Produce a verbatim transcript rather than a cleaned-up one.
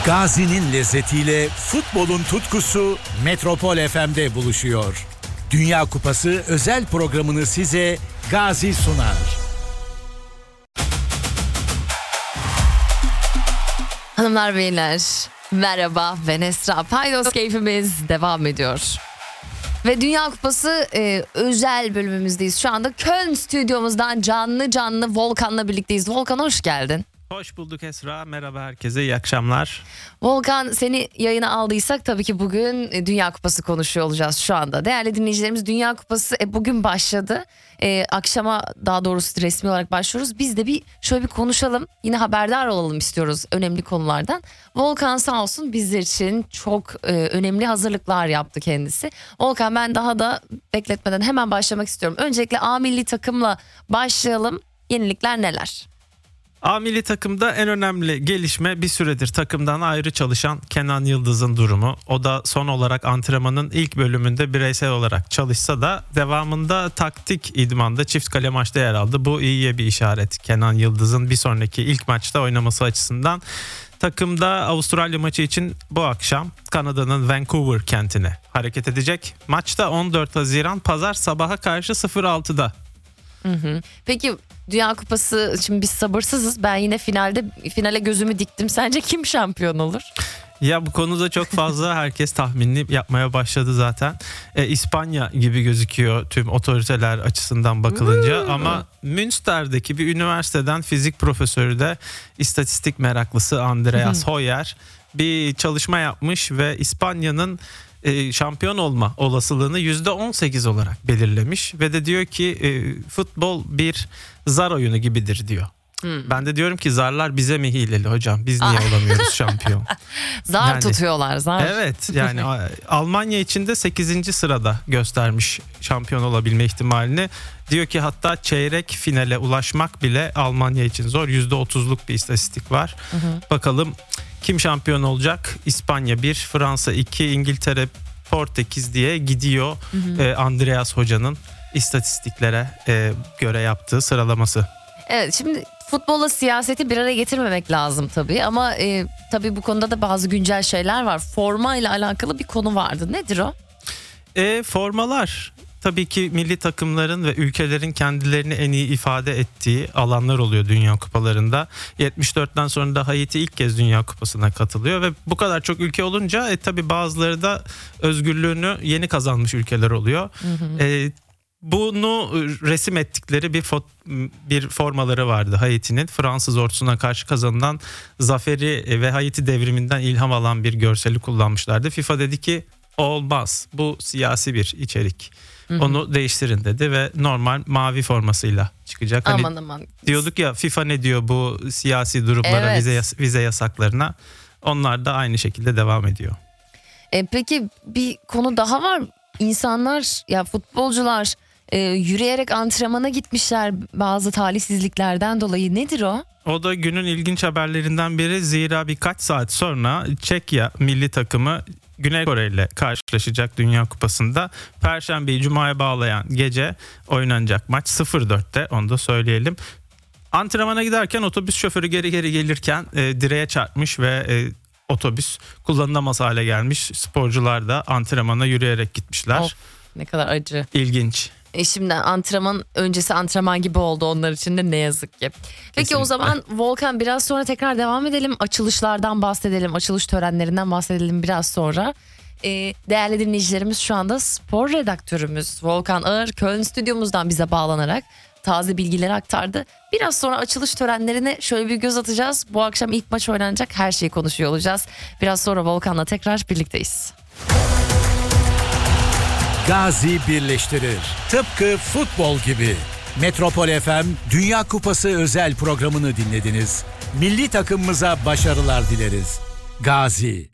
Gazi'nin lezzetiyle futbolun tutkusu Metropol F M'de buluşuyor. Dünya Kupası özel programını size Gazi sunar. Hanımlar beyler, merhaba, ben Esra. Paydos keyfimiz devam ediyor. Ve Dünya Kupası e, özel bölümümüzdeyiz. Şu anda Köln stüdyomuzdan canlı canlı Volkan'la birlikteyiz. Volkan, hoş geldin. Hoş bulduk Esra. Merhaba herkese. İyi akşamlar. Volkan, seni yayına aldıysak tabii ki bugün Dünya Kupası konuşuyor olacağız şu anda. Değerli dinleyicilerimiz, Dünya Kupası e, bugün başladı. E, akşama daha doğrusu resmi olarak başlıyoruz. Biz de bir şöyle bir konuşalım. Yine haberdar olalım istiyoruz önemli konulardan. Volkan sağ olsun bizler için çok e, önemli hazırlıklar yaptı kendisi. Volkan, ben daha da bekletmeden hemen başlamak istiyorum. Öncelikle A milli takımla başlayalım. Yenilikler neler? A milli takımda en önemli gelişme bir süredir takımdan ayrı çalışan Kenan Yıldız'ın durumu. O da son olarak antrenmanın ilk bölümünde bireysel olarak çalışsa da devamında taktik idmanda çift kale maçta yer aldı. Bu iyiye bir işaret. Kenan Yıldız'ın bir sonraki ilk maçta oynaması açısından. Takımda Avustralya maçı için bu akşam Kanada'nın Vancouver kentine hareket edecek. Maçta on dört Haziran Pazar sabaha karşı sıfır altıda. Hı hı. Peki Dünya Kupası, şimdi biz sabırsızız. Ben yine finalde finale gözümü diktim. Sence kim şampiyon olur? Ya bu konuda çok fazla herkes tahminini yapmaya başladı zaten. E, İspanya gibi gözüküyor tüm otoriteler açısından bakılınca. Hmm. Ama Münster'deki bir üniversiteden fizik profesörü de istatistik meraklısı Andreas hmm. Hoyer bir çalışma yapmış ve İspanya'nın E, şampiyon olma olasılığını yüzde on sekiz olarak belirlemiş ve de diyor ki e, futbol bir zar oyunu gibidir diyor. Hmm. Ben de diyorum ki zarlar bize mi hileli hocam? Biz niye olamıyoruz şampiyon? Zar yani, tutuyorlar zar. Evet, yani Almanya için de sekizinci sırada göstermiş şampiyon olabilme ihtimalini. Diyor ki hatta çeyrek finale ulaşmak bile Almanya için zor. yüzde otuzluk bir istatistik var. Hı hı. Bakalım kim şampiyon olacak? İspanya bir, Fransa iki, İngiltere, Portekiz diye gidiyor. Hı hı. Ee, Andreas Hoca'nın istatistiklere e, göre yaptığı sıralaması. Evet, şimdi futbolla siyaseti bir araya getirmemek lazım tabii ama e, tabii bu konuda da bazı güncel şeyler var. Forma ile alakalı bir konu vardı. Nedir o? E, formalar. Tabii ki milli takımların ve ülkelerin kendilerini en iyi ifade ettiği alanlar oluyor Dünya Kupalarında. yetmiş dörtten sonra da Haiti ilk kez Dünya Kupası'na katılıyor ve bu kadar çok ülke olunca e, tabii bazıları da özgürlüğünü yeni kazanmış ülkeler oluyor. Hı hı. E, bunu resim ettikleri bir fot- bir formaları vardı Haiti'nin. Fransız ordusuna karşı kazanılan zaferi ve Haiti devriminden ilham alan bir görseli kullanmışlardı. FIFA dedi ki olmaz, bu siyasi bir içerik. Hı hı. Onu değiştirin dedi ve normal mavi formasıyla çıkacak. Hani aman aman. Diyorduk ya, FIFA ne diyor bu siyasi durumlara, evet. vize yas- vize yasaklarına. Onlar da aynı şekilde devam ediyor. E, peki bir konu daha var. İnsanlar, ya futbolcular e, yürüyerek antrenmana gitmişler bazı talihsizliklerden dolayı. Nedir o? O da günün ilginç haberlerinden biri. Zira birkaç saat sonra Çekya milli takımı Güney Kore ile karşılaşacak Dünya Kupası'nda. Perşembeyi Cuma'ya bağlayan gece oynanacak maç sıfır dörtte, onu da söyleyelim. Antrenmana giderken otobüs şoförü geri geri gelirken e, direğe çarpmış ve e, otobüs kullanılamaz hale gelmiş. Sporcular da antrenmana yürüyerek gitmişler. Of, ne kadar acı. İlginç. E şimdi antrenman öncesi antrenman gibi oldu onlar için de, ne yazık ki. Peki kesinlikle. O zaman Volkan, biraz sonra tekrar devam edelim. Açılışlardan bahsedelim. Açılış törenlerinden bahsedelim biraz sonra. Ee, değerli dinleyicilerimiz, şu anda spor redaktörümüz Volkan Ağır Köln stüdyomuzdan bize bağlanarak taze bilgileri aktardı. Biraz sonra açılış törenlerine şöyle bir göz atacağız. Bu akşam ilk maç oynanacak, her şeyi konuşuyor olacağız. Biraz sonra Volkan'la tekrar birlikteyiz. Gazi birleştirir. Tıpkı futbol gibi. Metropol F M Dünya Kupası özel programını dinlediniz. Milli takımımıza başarılar dileriz. Gazi.